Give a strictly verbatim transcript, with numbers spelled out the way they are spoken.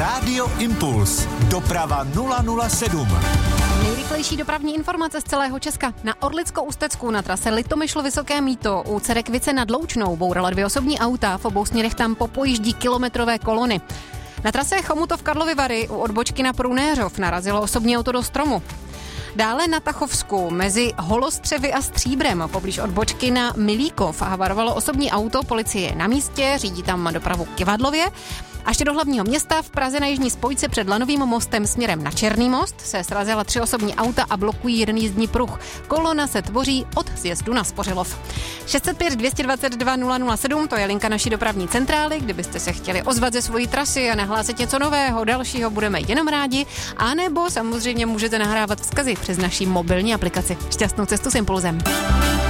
Rádio Impuls. Doprava nula nula sedm. Nejrychlejší dopravní informace z celého Česka. Na Orlicko-Ústecku na trase Litomyšl-Vysoké Mýto u Cerekvice nad Loučnou bourala dvě osobní auta, v obou směrech tam popojíždí kilometrové kolony. Na trase Chomutov Karlovy Vary u odbočky na Prunéřov narazilo osobní auto do stromu. Dále na Tachovsku mezi Holostřevy a Stříbrem poblíž odbočky na Milíkov havarovalo osobní auto, policie je na místě, řídí tam dopravu k Kivadlově. A ještě do hlavního města v Praze na jižní spojce před Lanovým mostem směrem na Černý most se srazila tři osobní auta a blokují jeden jízdní pruh. Kolona se tvoří od sjezdu na Spořilov. šest set pět, dvě dvacet dva, nula nula sedm, to je linka naší dopravní centrály, kdybyste se chtěli ozvat ze svojí trasy a nahlásit něco nového, dalšího, budeme jenom rádi, anebo samozřejmě můžete nahrávat vzkazy přes naší mobilní aplikaci. Šťastnou cestu s Impulzem.